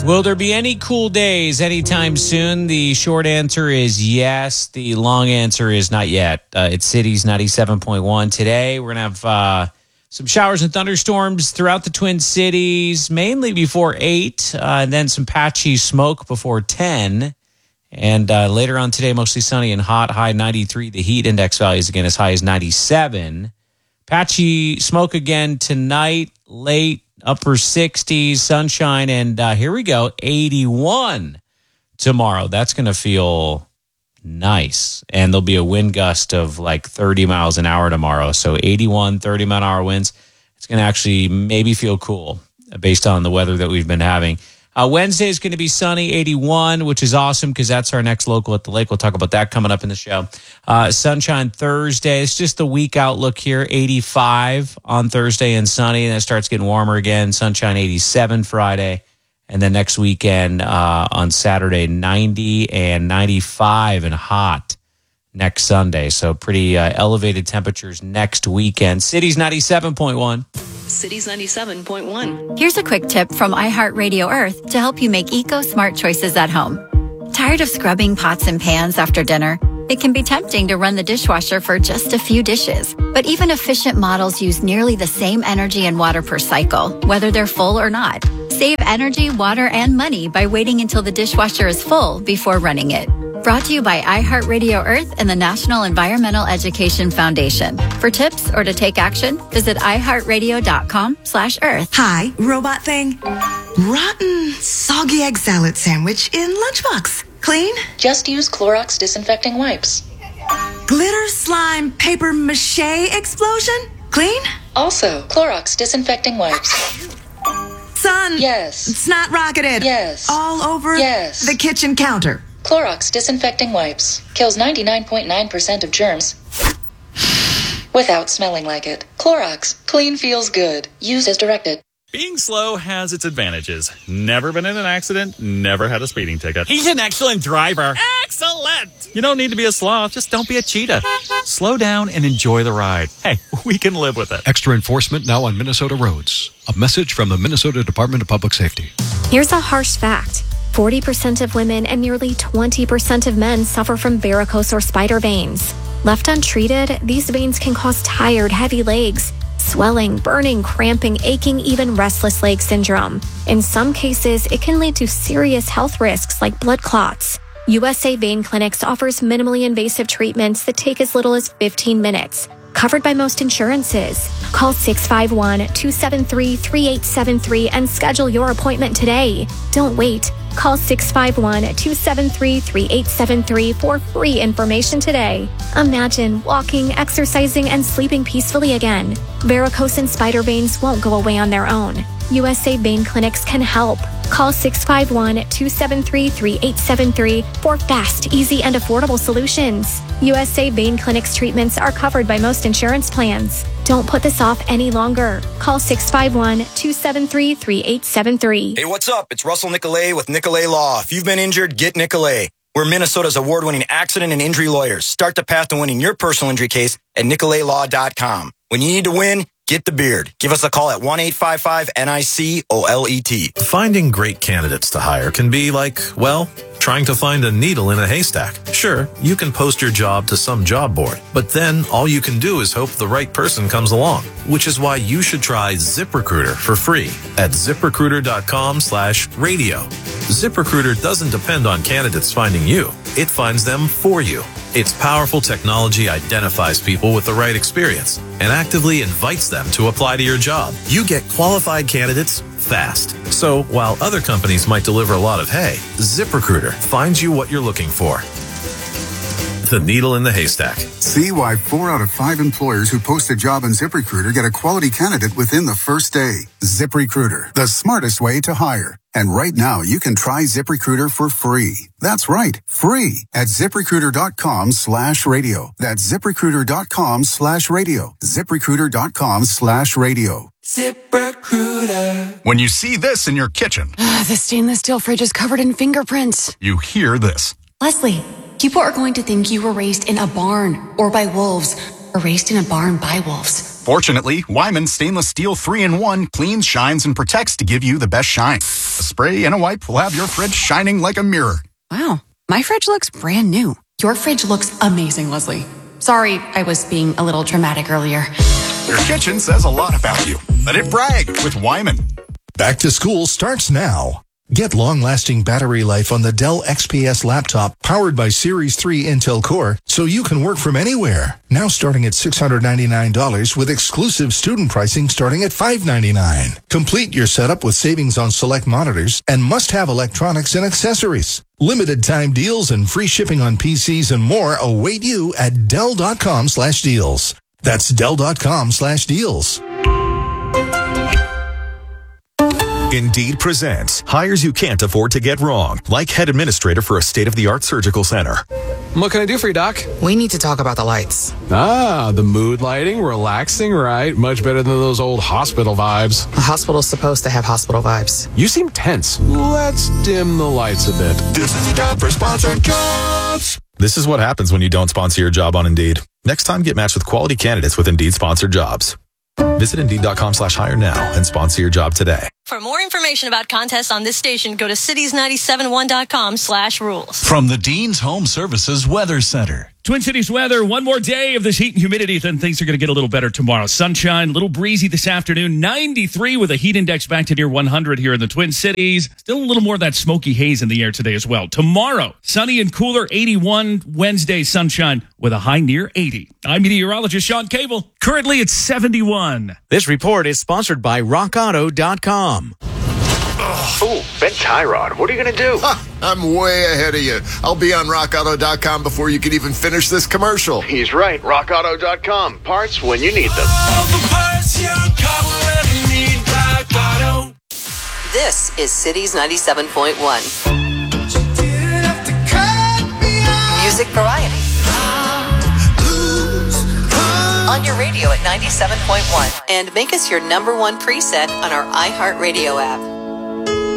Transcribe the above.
Will there be any cool days anytime soon? The short answer is yes. The long answer is not yet. It's Cities 97.1. Today, we're going to have some showers and thunderstorms throughout the Twin Cities, mainly before 8, and then some patchy smoke before 10. And later on today, mostly sunny and hot, high 93. The heat index value is again as high as 97. Patchy smoke again tonight, late upper 60s, sunshine, and here we go, 81 tomorrow. That's going to feel nice. And there'll be a wind gust of like 30 miles an hour tomorrow. So 81, 30-mile-an-hour winds. It's going to actually maybe feel cool based on the weather that we've been having. Wednesday is going to be sunny, 81, which is awesome because that's our next local at the lake. We'll talk about that coming up in the show. Sunshine Thursday. It's just the week outlook here, 85 on Thursday and sunny. And then it starts getting warmer again. Sunshine 87 Friday. And then next weekend on Saturday, 90 and 95 and hot next Sunday. So pretty elevated temperatures next weekend. Cities 97.1. Cities 97.1. Here's a quick tip from iHeartRadio Earth to help you make eco-smart choices at home. Tired of scrubbing pots and pans after dinner? It can be tempting to run the dishwasher for just a few dishes. But even efficient models use nearly the same energy and water per cycle, whether they're full or not. Save energy, water, and money by waiting until the dishwasher is full before running it. Brought to you by iHeartRadio Earth and the National Environmental Education Foundation. For tips or to take action, visit iHeartRadio.com/earth. Hi, robot thing. Rotten, soggy egg salad sandwich in lunchbox. Clean? Just use Clorox disinfecting wipes. Glitter slime paper mache explosion? Clean? Also, Clorox disinfecting wipes. Son. Yes. Snot rocketed. Yes. All over Yes. the kitchen counter. Clorox disinfecting wipes kills 99.9% of germs without smelling like it. Clorox, clean feels good. Use as directed. Being slow has its advantages. Never been in an accident, never had a speeding ticket. He's an excellent driver. Excellent! You don't need to be a sloth, just don't be a cheetah. Slow down and enjoy the ride. Hey, we can live with it. Extra enforcement now on Minnesota roads. A message from the Minnesota Department of Public Safety. Here's a harsh fact. 40% of women and nearly 20% of men suffer from varicose or spider veins. Left untreated, these veins can cause tired, heavy legs, swelling, burning, cramping, aching, even restless leg syndrome. In some cases, it can lead to serious health risks like blood clots. USA Vein Clinics offers minimally invasive treatments that take as little as 15 minutes. Covered by most insurances. Call 651-273-3873 and schedule your appointment today. Don't wait. Call 651-273-3873 for free information today. Imagine walking, exercising, and sleeping peacefully again. Varicose and spider veins won't go away on their own. USA Vein Clinics can help. Call 651-273-3873 for fast, easy, and affordable solutions. USA Vein Clinics treatments are covered by most insurance plans. Don't put this off any longer. Call 651-273-3873. Hey, what's up? It's Russell Nicolay with Nicolay Law. If you've been injured, get Nicolay. We're Minnesota's award-winning accident and injury lawyers. Start the path to winning your personal injury case at NicolayLaw.com. When you need to win, get the beard. Give us a call at 1-855-NICOLET. Finding great candidates to hire can be like, well, trying to find a needle in a haystack. Sure, you can post your job to some job board, but then all you can do is hope the right person comes along, which is why you should try ZipRecruiter for free at ZipRecruiter.com/radio. ZipRecruiter doesn't depend on candidates finding you. It finds them for you. Its powerful technology identifies people with the right experience and actively invites them to apply to your job. You get qualified candidates fast. So while other companies might deliver a lot of hay, ZipRecruiter finds you what you're looking for. The needle in the haystack. See why 4 out of 5 employers who post a job on ZipRecruiter get a quality candidate within the first day. ZipRecruiter, the smartest way to hire. And right now, you can try ZipRecruiter for free. That's right, free at ZipRecruiter.com/radio. That's ZipRecruiter.com/radio. ZipRecruiter.com/radio. ZipRecruiter. When you see this in your kitchen, the stainless steel fridge is covered in fingerprints. You hear this. Leslie, people are going to think you were raised in a barn or by wolves or raised in a barn by wolves. Fortunately, Wyman Stainless Steel 3-in-1 cleans, shines, and protects to give you the best shine. A spray and a wipe will have your fridge shining like a mirror. Wow, my fridge looks brand new. Your fridge looks amazing, Leslie. Sorry, I was being a little dramatic earlier. Your kitchen says a lot about you. Let it brag with Wyman. Back to school starts now. Get long-lasting battery life on the Dell XPS laptop powered by Series 3 Intel Core so you can work from anywhere. Now starting at $699 with exclusive student pricing starting at $599. Complete your setup with savings on select monitors and must-have electronics and accessories. Limited time deals and free shipping on PCs and more await you at Dell.com/deals. That's Dell.com/deals. Indeed presents hires you can't afford to get wrong, like head administrator for a state-of-the-art surgical center. What can I do for you, Doc? We need to talk about the lights. Ah, the mood lighting, relaxing, right? Much better than those old hospital vibes. A hospital's supposed to have hospital vibes. You seem tense. Let's dim the lights a bit. This is time for sponsored jobs. This is what happens when you don't sponsor your job on Indeed. Next time, get matched with quality candidates with Indeed sponsored jobs. Visit Indeed.com/hire now and sponsor your job today. For more information about contests on this station, go to cities971.com/rules. From the Dean's Home Services Weather Center. Twin Cities weather, one more day of this heat and humidity, then things are going to get a little better tomorrow. Sunshine, a little breezy this afternoon, 93 with a heat index back to near 100 here in the Twin Cities. Still a little more of that smoky haze in the air today as well. Tomorrow, sunny and cooler, 81. Wednesday, sunshine with a high near 80. I'm meteorologist Sean Cable. Currently, it's 71. This report is sponsored by RockAuto.com. Oh, Ben Tyrod, what are you going to do? I'm way ahead of you. I'll be on RockAuto.com before you can even finish this commercial. He's right. RockAuto.com. Parts when you need them. This is Cities 97.1. Music variety. On your radio at 97.1. And make us your #1 preset on our iHeartRadio app.